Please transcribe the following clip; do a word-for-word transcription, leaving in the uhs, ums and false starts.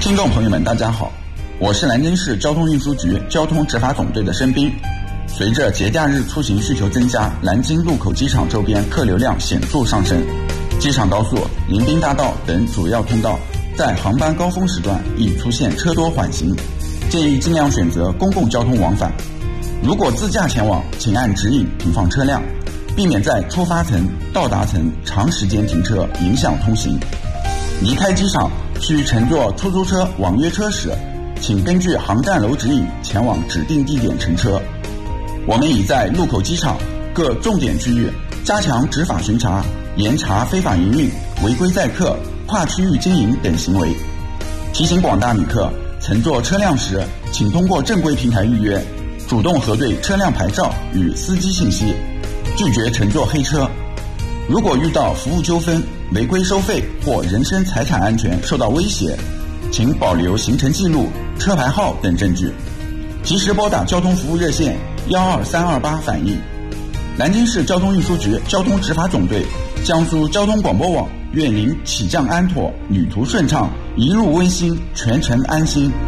听众朋友们大家好，我是南京市交通运输局交通执法总队的申斌。随着节假日出行需求增加，南京禄口机场周边客流量显著上升，机场高速、迎宾大道等主要通道在航班高峰时段易出现车多缓行，建议尽量选择公共交通往返。如果自驾前往，请按指引停放车辆，避免在出发层、到达层长时间停车，影响通行。离开机场需乘坐出租车、网约车时，请根据航站楼指引前往指定地点乘车。我们已在禄口机场各重点区域加强执法巡查，严查非法营运、违规载客、跨区域经营等行为。提醒广大旅客，乘坐车辆时，请通过正规平台预约，主动核对车辆牌照与司机信息，拒绝乘坐黑车。如果遇到服务纠纷、违规收费或人身财产安全受到威胁，请保留行程记录、车牌号等证据，及时拨打交通服务热线幺二三二八反映。南京市交通运输局交通执法总队、江苏交通广播网愿您起降安妥，旅途顺畅，一路温馨，全程安心。